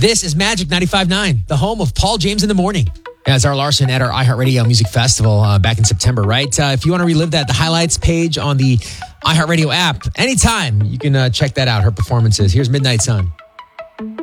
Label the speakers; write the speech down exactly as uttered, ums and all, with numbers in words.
Speaker 1: This is Magic ninety-five point nine, the home of Paul James in the Morning. Yeah, Zara Larson at our iHeartRadio Music Festival uh, back in September, right? Uh, if you want to relive that, the highlights page on the iHeartRadio app, anytime, you can uh, check that out, her performances. Here's Midnight Sun.